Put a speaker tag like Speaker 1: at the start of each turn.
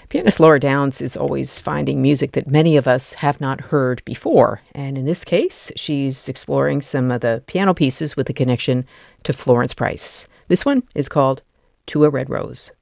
Speaker 1: Pianist Laura Downs is always finding music that many of us have not heard before. And in this case, she's exploring some of the piano pieces with a connection to Florence Price. This one is called To a Red Rose.